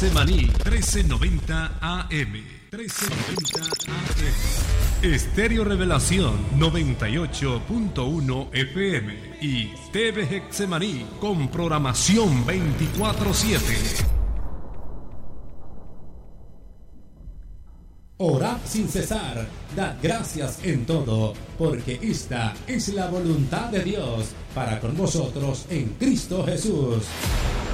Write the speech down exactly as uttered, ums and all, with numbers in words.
Getsemaní trece noventa A M. trece noventa A M. Estéreo Revelación noventa y ocho punto uno F M y T V Getsemaní con programación veinticuatro siete. Orad sin cesar, dad gracias en todo, porque esta es la voluntad de Dios para con vosotros en Cristo Jesús.